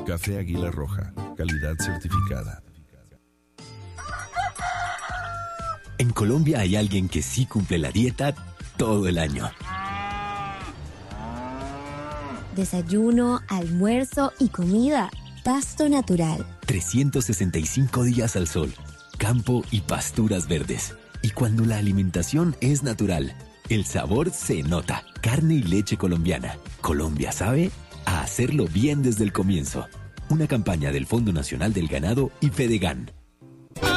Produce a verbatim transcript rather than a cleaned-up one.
Café Águila Roja, calidad certificada. En Colombia hay alguien que sí cumple la dieta todo el año. Desayuno, almuerzo y comida. Pasto natural. trescientos sesenta y cinco días al sol, campo y pasturas verdes. Y cuando la alimentación es natural, el sabor se nota. Carne y leche colombiana. Colombia sabe a hacerlo bien desde el comienzo. Una campaña del Fondo Nacional del Ganado y Fedegan.